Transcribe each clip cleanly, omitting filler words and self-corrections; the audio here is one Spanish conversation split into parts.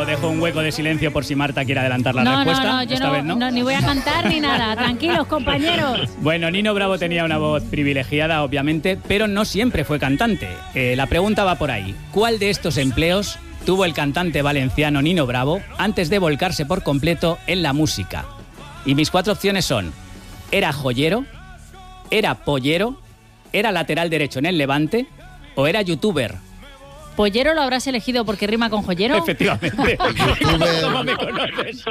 dejo un hueco de silencio por si Marta quiere adelantar la respuesta. No, yo Esta vez no, ni voy a cantar ni nada. Tranquilos, compañeros. Bueno, Nino Bravo tenía una voz privilegiada, obviamente, pero no siempre fue cantante. La pregunta va por ahí. ¿Cuál de estos empleos tuvo el cantante valenciano Nino Bravo antes de volcarse por completo en la música? Y mis 4 opciones son: ¿era joyero? ¿Era pollero? ¿Era lateral derecho en el Levante? ¿O era youtuber? ¿Pollero lo habrás elegido porque rima con joyero? Efectivamente. ¿Cómo me conoces?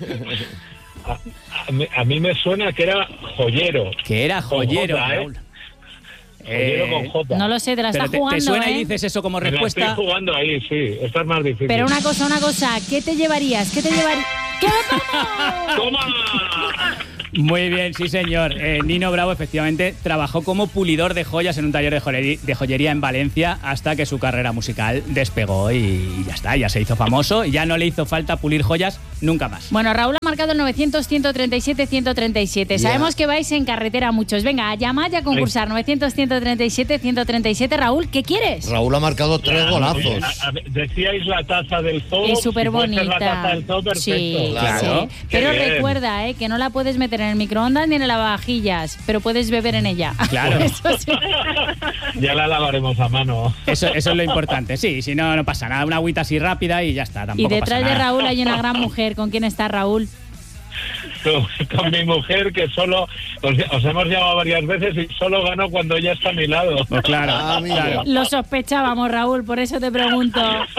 A mí me suena que era joyero. Que era joyero, J, Raúl. Joyero con J. No lo sé, te la estás jugando, ¿Te suena y eh? dices eso como Me la respuesta? estoy jugando ahí, sí. Esta es más difícil. Pero una cosa, ¿qué te llevarías? ¿Qué vamos? ¡Toma! Muy bien, sí señor. Nino Bravo efectivamente trabajó como pulidor de joyas en un taller de joyería en Valencia hasta que su carrera musical despegó y ya está, ya se hizo famoso y ya no le hizo falta pulir joyas nunca más. Bueno, Raúl ha marcado el 900-137-137. Sabemos que vais en carretera muchos. Venga, llamad y a concursar. 900-137-137. Raúl, ¿qué quieres? Raúl ha marcado 3 golazos. Decíais la taza del zoo. Es súper bonita. La taza del zoo, perfecto. Sí, claro. sí. Pero Qué bien. recuerda, que no la puedes meter en el microondas ni en el lavavajillas, pero puedes beber en ella. Claro. Eso sí. Ya la lavaremos a mano. Eso es lo importante. Sí, si no, no pasa nada. Una agüita así rápida y ya está. Tampoco Y detrás pasa de nada. Raúl hay una gran mujer. ¿Con quién está Raúl? Con mi mujer, que solo os hemos llamado varias veces y solo gano cuando ella está a mi lado. Pues claro, claro. Lo sospechábamos, Raúl, por eso te pregunto.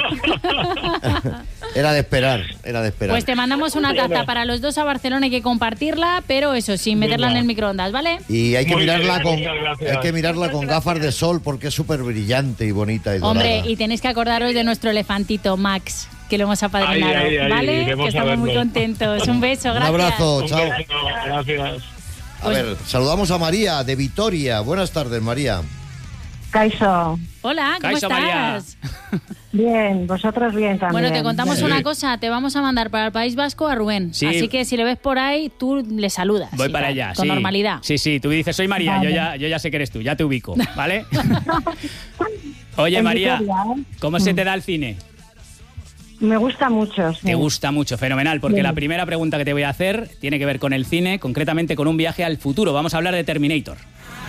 Era de esperar. Pues te mandamos una taza para los dos a Barcelona, hay que compartirla, pero eso, sin meterla en el microondas, ¿vale? Y hay que Muy mirarla bien, muchas gracias. con gafas de sol porque es súper brillante y bonita y dorada. Hombre, y tenéis que acordaros de nuestro elefantito Max, que lo hemos apadrinado, Ahí, ¿vale? iremos Que a estamos muy verlo. contentos. Un beso, Un gracias. abrazo, Un chao. beso, gracias. A ver, saludamos a María de Vitoria. Buenas tardes, María. Kaixo, Hola, ¿cómo Kaixo, María. estás? bien, vosotros bien también. Bueno, te contamos Sí. una cosa, te vamos a mandar para el País Vasco a Rubén. Sí. Así que si le ves por ahí, tú le saludas. Voy y para tal, allá, con sí. normalidad. Sí, tú dices, soy María, Vale. yo ya sé que eres tú, ya te ubico, ¿vale? Oye, En María, Vitoria, ¿eh? ¿cómo se te da el cine? Me gusta mucho, sí. Te gusta mucho, fenomenal, porque Bien. la primera pregunta que te voy a hacer tiene que ver con el cine, concretamente con un viaje al futuro. Vamos a hablar de Terminator.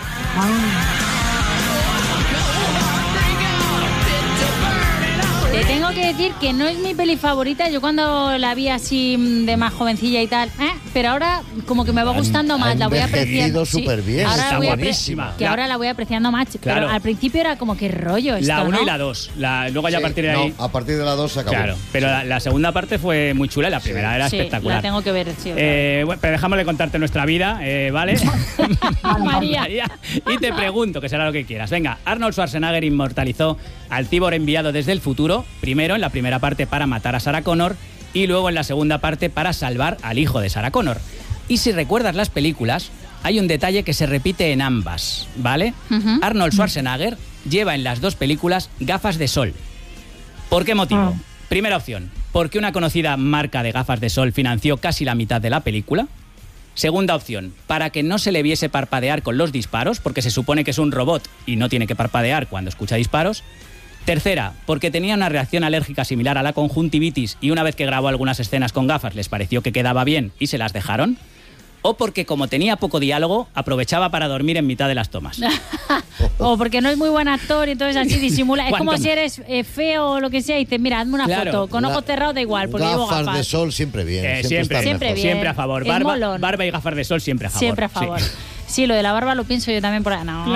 Te tengo que decir que no es mi peli favorita. Yo cuando la vi así de más jovencilla y tal, pero ahora como que me va gustando más. Ha La voy apreciando. envejecido superbién, ahora está la voy buenísima. Que ahora la voy apreciando más. Claro. Pero al principio era como que rollo esto, La 1 ¿no? y la 2. Luego ya a Sí, partir de ahí... no, a partir de la 2 se acabó. Claro, pero la segunda parte fue muy chula y la primera era Sí, espectacular. la tengo que ver, sí. Bueno, pero dejamos de contarte nuestra vida, ¿vale? María. Y te pregunto, que será lo que quieras. Venga, Arnold Schwarzenegger inmortalizó al cíborg enviado desde el futuro, primero en la primera parte para matar a Sarah Connor y luego en la segunda parte para salvar al hijo de Sarah Connor. Y si recuerdas las películas, hay un detalle que se repite en ambas, ¿vale? Ujú. Arnold Schwarzenegger lleva en las dos películas gafas de sol. ¿Por qué motivo? Primera opción, porque una conocida marca de gafas de sol financió casi la mitad de la película. Segunda opción, para que no se le viese parpadear con los disparos, porque se supone que es un robot y no tiene que parpadear cuando escucha disparos. Tercera, porque tenía una reacción alérgica similar a la conjuntivitis y una vez que grabó algunas escenas con gafas les pareció que quedaba bien y se las dejaron. O porque como tenía poco diálogo, aprovechaba para dormir en mitad de las tomas. O porque no es muy buen actor y entonces así disimula. Es ¿Cuánto como más? si eres feo o lo que sea y dices, mira, hazme una Claro. foto. Con ojos cerrados da igual, porque llevo Gafas gafas. de sol siempre bien. Siempre, están siempre mejor. bien. Siempre a favor. Es molón. Barba y gafas de sol siempre a favor. Siempre a favor. Sí. Sí, lo de la barba lo pienso yo también por ahí. No.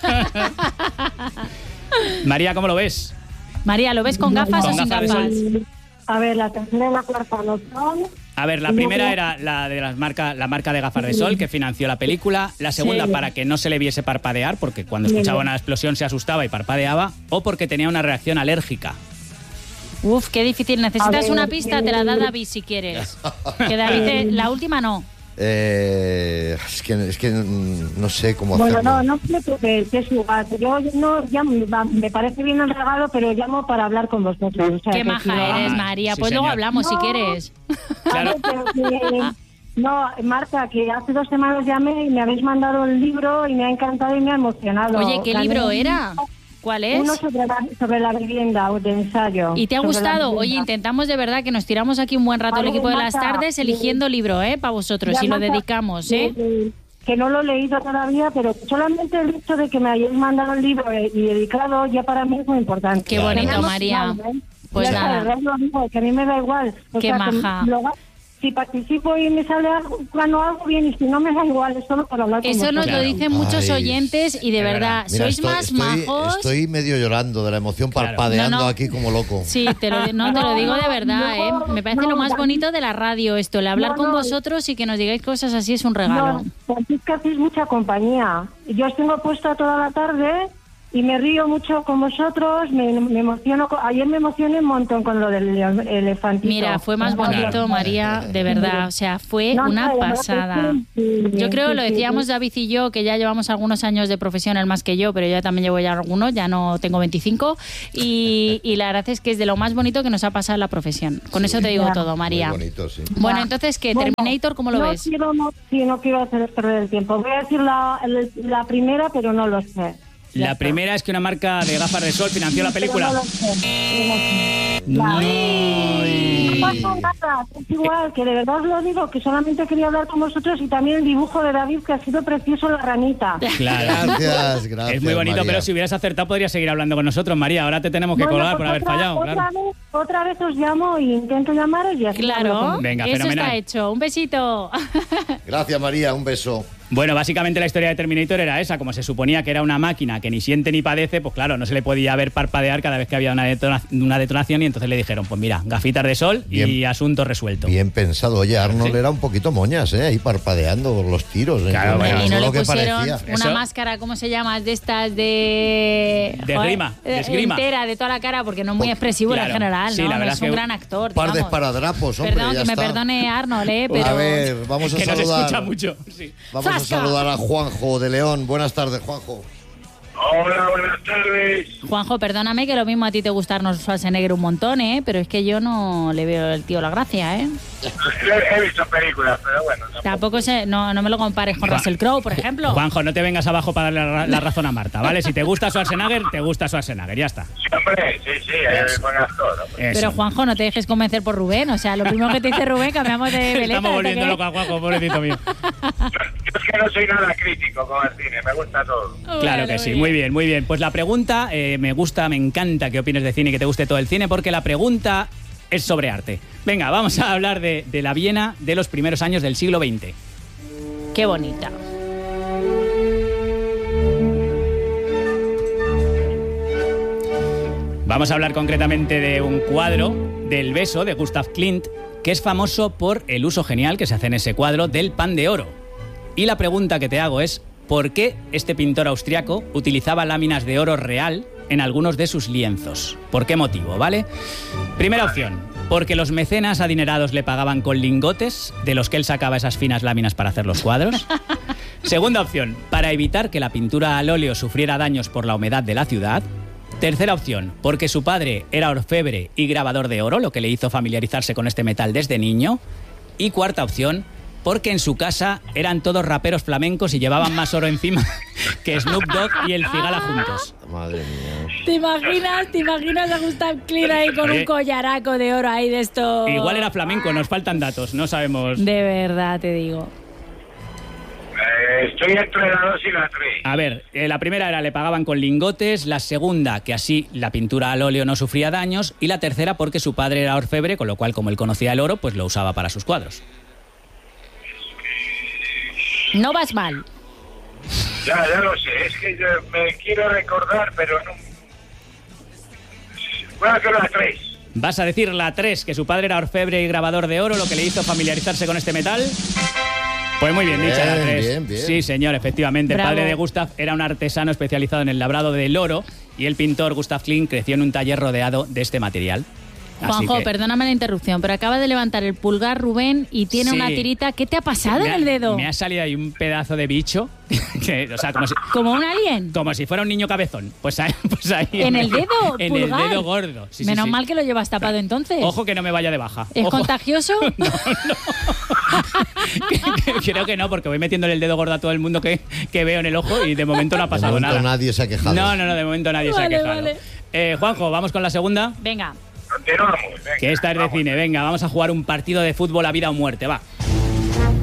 María, ¿cómo lo ves? María, ¿lo ves con gafas Con o sin gafas de gafas? sol. A ver, la tercera y la cuarta no son. A ver, la primera era la de la marca de gafas de sol que financió la película. La segunda, Sí. para que no se le viese parpadear, porque cuando escuchaba una explosión se asustaba y parpadeaba. O porque tenía una reacción alérgica. Uf, qué difícil. Necesitas A ver, una pista, te la da David si quieres. Que David, la última no. Es que no sé cómo Bueno, hacerlo. no me preocupes, es igual. Yo no llamo, me parece bien el regalo, pero llamo para hablar con vosotros. O sea, Qué que maja si no- eres, María. sí, Pues luego señor. hablamos si No. quieres. Claro. Pero que- no, Marta, que hace 2 semanas llamé y me habéis mandado el libro y me ha encantado y me ha emocionado. Oye, ¿qué Gané libro un- era? ¿Cuál es? Uno sobre la vivienda de ensayo. ¿Y te ha sobre la gustado? vivienda. Oye, intentamos de verdad que nos tiramos aquí un buen rato el Vale, equipo de las Marta, tardes eligiendo libro, para vosotros, Ya, y lo Marta, dedicamos, que no lo he leído todavía, pero solamente el hecho de que me hayáis mandado el libro y dedicado ya para mí es muy importante. Qué bonito, Me da María. igual, ¿eh? Pues Ya nada. está, de verdad lo digo, que a mí me da igual. O Qué sea, maja. Si participo y me sale algo, gano algo bien, y si no me da igual, es solo para hablar con Eso nos vosotros. lo dicen muchos Ay, oyentes y de es verdad, Mira, sois más majos. Estoy medio llorando de la emoción, Claro. parpadeando No, no. aquí como loco. Sí, te lo digo de verdad, no, Me parece no, lo más David. bonito de la radio esto, el hablar No, con no. vosotros y que nos digáis cosas así es un regalo. No, es que hacéis mucha compañía. Yo os tengo puesta toda la tarde y me río mucho con vosotros, me emociono. Ayer me emocioné un montón con lo del elefantito. Mira, fue más bonito, Claro. María, de verdad, o sea, fue No, una no, de verdad que pasada. sí, Yo creo, sí, lo sí, decíamos sí. David y yo, que ya llevamos algunos años de profesión, él más que yo, pero yo también llevo ya algunos, ya no tengo 25, y la verdad es que es de lo más bonito que nos ha pasado en la profesión. Con eso te digo Ya. todo, María. Muy bonito, sí. Bueno, Ya. entonces, ¿qué? Bueno, ¿Terminator cómo lo no ves? No quiero hacer perder el tiempo. Voy a decir la primera, pero no lo sé. La primera es que una marca de gafas de sol financió la película. Pero no lo sé. Ay. No pasa nada, es igual, que de verdad os lo digo, que solamente quería hablar con vosotros y también el dibujo de David, que ha sido precioso, la ranita. Claro. Gracias. Es muy bonito, María. pero si hubieras acertado podrías seguir hablando con nosotros, María. Ahora te tenemos que Bueno, colgar pues por haber fallado. Claro. otra vez os llamo y intento llamaros y así hablo Claro, con- Venga, eso fenomenal. está hecho. Un besito. Gracias, María, un beso. Bueno, básicamente la historia de Terminator era esa. Como se suponía que era una máquina que ni siente ni padece, pues claro, no se le podía ver parpadear cada vez que había una detonación y entonces le dijeron, pues mira, gafitas de sol y Bien. asunto resuelto. Bien pensado. Oye, Arnold Sí. era un poquito moñas, ahí parpadeando por los tiros. Claro, Yo bueno. Y no todo le lo que pusieron parecía. una Eso- máscara, ¿cómo se llama? De estas de... De Joder, esgrima, de esgrima. entera, de toda la cara, porque no es muy Pues, expresivo claro. en general, Sí, ¿no? la No verdad es que un un gran actor, Par de digamos. esparadrapos, hombre, Perdón, ya que me está. perdone Arnold, pero... A ver, vamos a Que no se escucha saludar. mucho. Sí. Vamos a ¡Zasca! saludar a Juanjo de León. Buenas tardes, Juanjo. Hola, buenas tardes. Juanjo, perdóname que lo mismo a ti te gusta Arnold Schwarzenegger un montón, pero es que yo no le veo el tío la gracia, He visto películas, pero bueno. Tampoco sé, no me lo compares con Russell Crowe, por ejemplo. Juanjo, no te vengas abajo para darle la razón a Marta, ¿vale? Si te gusta Schwarzenegger, te gusta Schwarzenegger, ya está. Hombre, sí, es buen actor. Hombre. Eso. Pero Juanjo, no te dejes convencer por Rubén, o sea, lo primero que te dice Rubén, cambiamos de veleta. Estamos volviendo ¿qué? loco a Juanjo, pobrecito mío. Yo es que no soy nada crítico con el cine, me gusta todo. Claro Bueno, que sí, muy bien, muy bien. Pues la pregunta, me gusta, me encanta que opines de cine y que te guste todo el cine, porque la pregunta es sobre arte. Venga, vamos a hablar de la Viena de los primeros años del siglo XX. Qué bonita. Vamos a hablar concretamente de un cuadro del Beso de Gustav Klimt, que es famoso por el uso genial que se hace en ese cuadro del pan de oro. Y la pregunta que te hago es, ¿por qué este pintor austriaco utilizaba láminas de oro real en algunos de sus lienzos? ¿Por qué motivo, vale? Primera opción, porque los mecenas adinerados le pagaban con lingotes, de los que él sacaba esas finas láminas para hacer los cuadros. Segunda opción, para evitar que la pintura al óleo sufriera daños por la humedad de la ciudad. Tercera opción, porque su padre era orfebre y grabador de oro, lo que le hizo familiarizarse con este metal desde niño. Y cuarta opción, porque en su casa eran todos raperos flamencos y llevaban más oro encima que Snoop Dogg y el Cigala juntos. Madre mía. ¿Te imaginas a Gustav Klimt ahí con Oye. un collaraco de oro ahí de esto? Igual era flamenco, nos faltan datos, no sabemos. De verdad, te digo. Estoy entre la 2 y la 3. A ver, la primera era le pagaban con lingotes, la segunda que así la pintura al óleo no sufría daños y la tercera porque su padre era orfebre, con lo cual como él conocía el oro, pues lo usaba para sus cuadros. No vas mal. Ya lo sé, es que yo me quiero recordar, pero no. Voy a hacer la 3. ¿Vas a decir la 3, que su padre era orfebre y grabador de oro, lo que le hizo familiarizarse con este metal? Pues muy bien dicha la 3. Bien, bien. Sí, señor, efectivamente. Bravo. El padre de Gustav era un artesano especializado en el labrado del oro y el pintor Gustav Klimt creció en un taller rodeado de este material. Así Juanjo, que- perdóname la interrupción, pero acaba de levantar el pulgar Rubén y tiene Sí. una tirita. ¿Qué te ha pasado en el dedo? Me ha salido ahí un pedazo de bicho, o sea, ¿Como un alien? como si fuera un niño cabezón. Pues ahí ¿En el dedo En pulgar? el dedo gordo. Sí, sí, Menos sí. mal que lo llevas tapado entonces. Ojo que no me vaya de baja. ¿Es Ojo. contagioso? Creo que no, porque voy metiéndole el dedo gordo a todo el mundo que veo en el ojo y de momento no ha pasado De momento nada. nadie se ha quejado. No, de momento nadie se ha quejado. Juanjo, vamos con la segunda. Venga. Continuamos, venga, Que esta es de vamos. cine. Venga, vamos a jugar un partido de fútbol a vida o muerte, va.